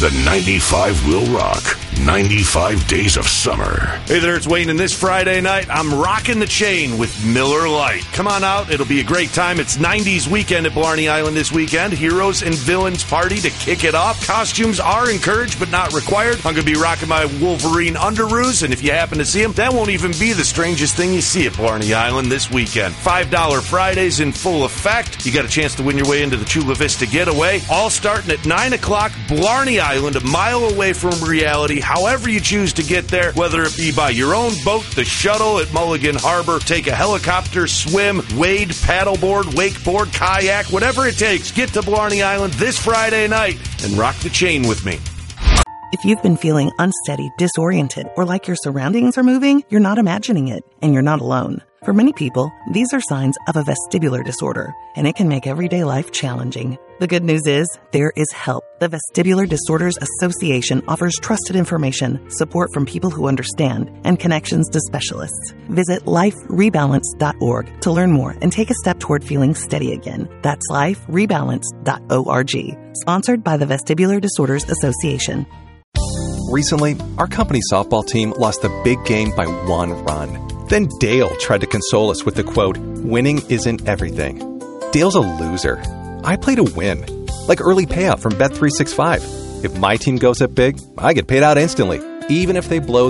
The 95 will rock. 95 days of summer. Hey there, it's Wayne, and this Friday night, I'm rocking the chain with Miller Lite. Come on out, it'll be a great time. It's 90s weekend at Blarney Island this weekend. Heroes and Villains party to kick it off. Costumes are encouraged, but not required. I'm going to be rocking my Wolverine underoos, and if you happen to see them, that won't even be the strangest thing you see at Blarney Island this weekend. $5 Fridays in full effect. You got a chance to win your way into the Chula Vista Getaway. All starting at 9 o'clock. Blarney Island, a mile away from reality. However you choose to get there, whether it be by your own boat, the shuttle at Mulligan Harbor, take a helicopter, swim, wade, paddleboard, wakeboard, kayak, whatever it takes, get to Blarney Island this Friday night and rock the chain with me. If you've been feeling unsteady, disoriented, or like your surroundings are moving, you're not imagining it, and you're not alone. For many people, these are signs of a vestibular disorder, and it can make everyday life challenging. The good news is, there is help. The Vestibular Disorders Association offers trusted information, support from people who understand, and connections to specialists. Visit liferebalance.org to learn more and take a step toward feeling steady again. That's liferebalance.org. Sponsored by the Vestibular Disorders Association. Recently, our company softball team lost the big game by 1 run. Then Dale tried to console us with the quote, "Winning isn't everything." Dale's a loser. I play to win, like early payout from Bet365. If my team goes up big, I get paid out instantly, even if they blow